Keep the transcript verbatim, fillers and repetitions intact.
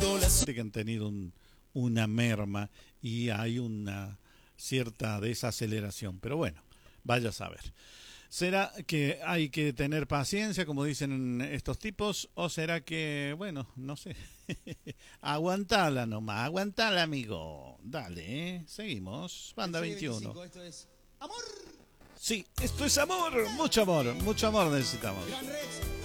que han tenido un, una merma y hay una cierta desaceleración. Pero bueno, vaya a saber. ¿Será que hay que tener paciencia, como dicen estos tipos? ¿O será que, bueno, no sé, aguantala nomás, aguantala, amigo? Dale, ¿eh? Seguimos. Banda veintiuno. Esto es amor. Sí, esto es amor, mucho amor, mucho amor necesitamos. Gran Rex.